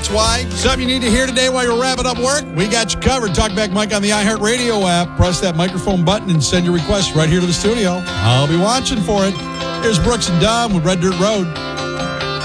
That's why. Something you need to hear today while you're wrapping up work? We got you covered. Talkback Mike on the iHeartRadio app. Press that microphone button and send your request right here to the studio. I'll be watching for it. Here's Brooks and Dunn with Red Dirt Road.